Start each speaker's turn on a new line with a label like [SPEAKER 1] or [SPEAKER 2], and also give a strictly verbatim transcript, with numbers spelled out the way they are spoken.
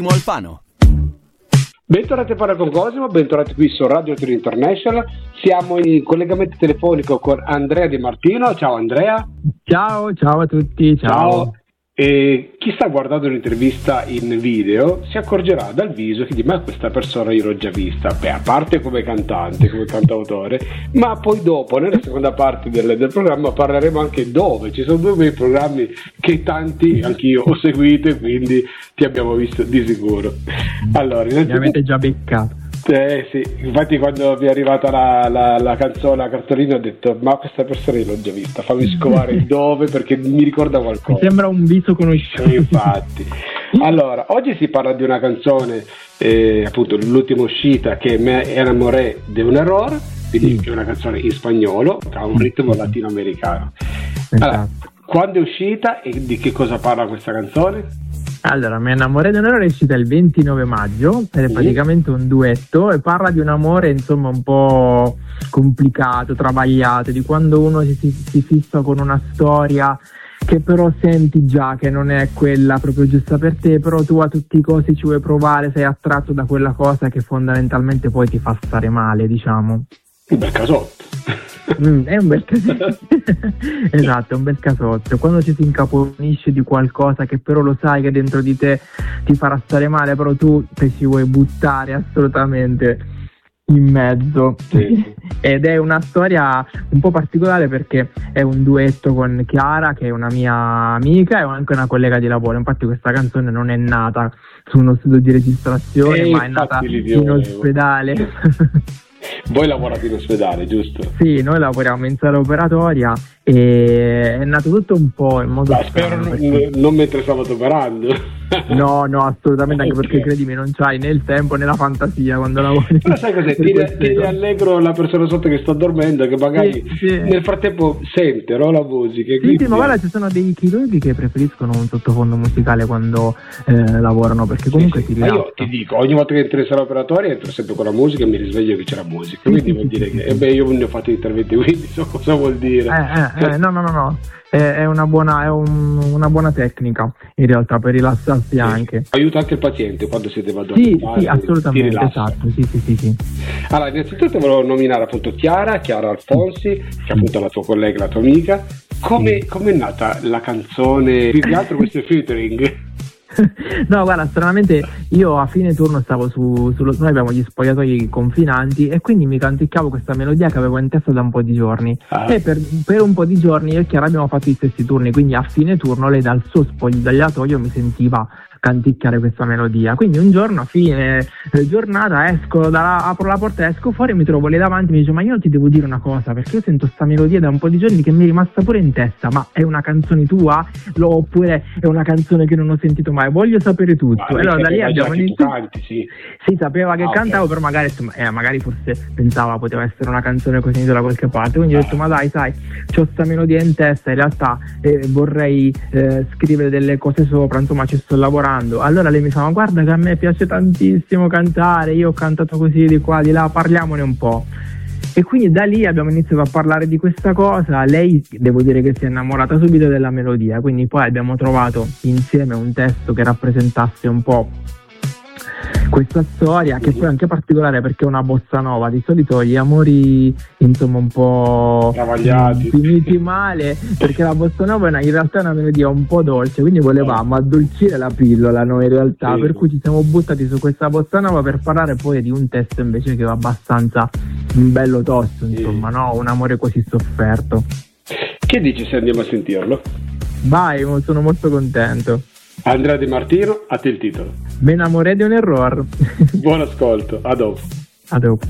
[SPEAKER 1] Alfano.
[SPEAKER 2] Bentornati a Parla con Cosimo, bentornati qui su Radio Tour International. Siamo in collegamento telefonico con Andrea Di Martino. Ciao Andrea.
[SPEAKER 3] Ciao, ciao a tutti. Ciao.
[SPEAKER 2] Ciao. E chi sta guardando l'intervista in video si accorgerà dal viso che di me questa persona io l'ho già vista, beh, a parte come cantante, come cantautore, ma poi dopo nella seconda parte del, del programma parleremo anche dove ci sono due bei programmi che tanti anch'io ho seguito e quindi ti abbiamo visto di sicuro. Allora,
[SPEAKER 3] mi avete già beccato.
[SPEAKER 2] Eh sì, infatti quando mi è arrivata la, la, la canzone, la cartolina, ho detto ma questa persona io l'ho già vista, fammi scovare dove perché mi ricorda qualcosa.
[SPEAKER 3] Mi sembra un viso conosciuto.
[SPEAKER 2] E infatti. Allora, oggi si parla di una canzone, eh, appunto l'ultima uscita, che Me enamoré de un error, quindi sì. È una canzone in spagnolo, che ha un ritmo latinoamericano. Allora,
[SPEAKER 3] Esatto.
[SPEAKER 2] quando è uscita e di che cosa parla questa canzone?
[SPEAKER 3] Allora, Me enamoré de un error è uscita il ventinove maggio ed è
[SPEAKER 2] Sì.
[SPEAKER 3] praticamente un duetto e parla di un amore insomma un po' complicato, travagliato, di quando uno si, si, si fissa con una storia che però senti già che non è quella proprio giusta per te, però tu a tutti i costi ci vuoi provare, sei attratto da quella cosa che fondamentalmente poi ti fa stare male, diciamo.
[SPEAKER 2] Un bel casotto.
[SPEAKER 3] Mm, è un bel casotto. Esatto, è un bel casotto. Quando ci si incaponisce di qualcosa che però lo sai che dentro di te ti farà stare male, però tu te ci vuoi buttare assolutamente in mezzo.
[SPEAKER 2] Sì.
[SPEAKER 3] Ed è una storia un po' particolare perché è un duetto con Chiara, che è una mia amica e anche una collega di lavoro. Infatti questa canzone non è nata su uno studio di registrazione,
[SPEAKER 2] E
[SPEAKER 3] ma è nata in ospedale.
[SPEAKER 2] Voi lavorate in ospedale, giusto?
[SPEAKER 3] Sì, noi lavoriamo in sala operatoria e è nato tutto un po' in modo
[SPEAKER 2] Ma spero
[SPEAKER 3] strano,
[SPEAKER 2] non,
[SPEAKER 3] perché...
[SPEAKER 2] non mentre stavate operando.
[SPEAKER 3] No, no, assolutamente, anche
[SPEAKER 2] Okay.
[SPEAKER 3] perché credimi, non c'hai né il tempo né la fantasia quando lavori.
[SPEAKER 2] Però sai cos'è? Tieni, tieni allegro la persona sotto che sta dormendo, che magari
[SPEAKER 3] Sì, sì.
[SPEAKER 2] nel frattempo sente, no, la musica.
[SPEAKER 3] Sì,
[SPEAKER 2] quindi...
[SPEAKER 3] sì, ma guarda, ci sono dei chirurghi che preferiscono un sottofondo musicale quando eh, lavorano, perché comunque
[SPEAKER 2] Sì,
[SPEAKER 3] ti
[SPEAKER 2] sì. Ma
[SPEAKER 3] rilassa.
[SPEAKER 2] io ti dico, ogni volta che entro in sala operatoria entro sempre con la musica e mi risveglio che c'è la musica.
[SPEAKER 3] Sì,
[SPEAKER 2] Quindi
[SPEAKER 3] sì,
[SPEAKER 2] vuol
[SPEAKER 3] sì,
[SPEAKER 2] dire
[SPEAKER 3] sì,
[SPEAKER 2] che,
[SPEAKER 3] sì.
[SPEAKER 2] eh beh, io ne ho fatto interventi, quindi so cosa vuol dire.
[SPEAKER 3] Eh, eh, eh, no, no, no, no. È, è una buona, è un, una buona tecnica in realtà per rilassarsi anche.
[SPEAKER 2] Aiuta anche il paziente quando si deve
[SPEAKER 3] Sì,
[SPEAKER 2] addormentare.
[SPEAKER 3] sì,
[SPEAKER 2] ti
[SPEAKER 3] assolutamente,
[SPEAKER 2] rilassa.
[SPEAKER 3] esatto, sì, sì, sì, sì.
[SPEAKER 2] Allora, innanzitutto volevo nominare appunto Chiara, Chiara Alfonsi, che è appunto la tua collega, la tua amica. Come è nata la canzone? Più che altro questo featuring?
[SPEAKER 3] No, guarda, stranamente io a fine turno stavo su, sullo, noi abbiamo gli spogliatoi confinanti e quindi mi canticchiavo questa melodia che avevo in testa da un po' di giorni.
[SPEAKER 2] Ah.
[SPEAKER 3] E per, per un po' di giorni io e Chiara abbiamo fatto gli stessi turni, quindi a fine turno lei dal suo spogliatoio mi sentiva canticchiare questa melodia. Quindi un giorno a fine eh, giornata esco dalla, apro la porta, esco fuori e mi trovo lì davanti, mi dice ma io ti devo dire una cosa, perché io sento sta melodia da un po' di giorni che mi è rimasta pure in testa, ma è una canzone tua? Lo, oppure è una canzone che non ho sentito mai? Voglio sapere tutto.
[SPEAKER 2] Ma
[SPEAKER 3] e allora da lì
[SPEAKER 2] già
[SPEAKER 3] abbiamo
[SPEAKER 2] che tu
[SPEAKER 3] iniziato.
[SPEAKER 2] canti, sì.
[SPEAKER 3] Sì, sapeva che
[SPEAKER 2] Ah,
[SPEAKER 3] cantavo,
[SPEAKER 2] ok.
[SPEAKER 3] però magari, insomma, eh, magari forse pensava poteva essere una canzone che ho sentito da qualche parte, quindi ho detto ma dai, sai, c'ho sta melodia in testa, in realtà eh, vorrei eh, scrivere delle cose sopra, insomma ci sto lavorando. Allora lei mi fa ma guarda che a me piace tantissimo cantare, io ho cantato così di qua di là, parliamone un po'. E quindi da lì abbiamo iniziato a parlare di questa cosa. Lei devo dire che si è innamorata subito della melodia, quindi poi abbiamo trovato insieme un testo che rappresentasse un po' questa storia, che poi è anche particolare perché è una bossa nova. Di solito gli amori insomma un po'
[SPEAKER 2] Travagliati.
[SPEAKER 3] finiti male, perché la bossa nova è una, in realtà è una melodia un po' dolce, quindi volevamo addolcire la pillola noi in realtà,
[SPEAKER 2] Sì.
[SPEAKER 3] per cui ci siamo buttati su questa bossa nova per parlare poi di un testo invece che va abbastanza bello tosto, insomma, no? Un amore così sofferto.
[SPEAKER 2] Che dici se andiamo a sentirlo?
[SPEAKER 3] Vai, sono molto contento.
[SPEAKER 2] Andrea Di Martino, a te il titolo.
[SPEAKER 3] Me enamoré de un error.
[SPEAKER 2] Buon ascolto, a dopo.
[SPEAKER 3] A dopo.